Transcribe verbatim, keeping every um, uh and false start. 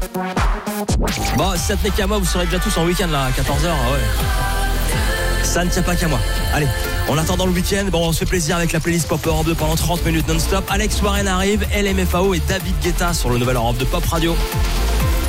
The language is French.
Bon, si ça tenait qu'à moi, vous serez déjà tous en week-end là à quatorze heures. Ouais. Ça ne tient pas qu'à moi. Allez, en attendant le week-end, bon, on se fait plaisir avec la playlist Pop Europe deux pendant trente minutes non-stop. Alex Warren arrive, L M F A O et David Guetta sur le nouvel Europe de Pop Radio.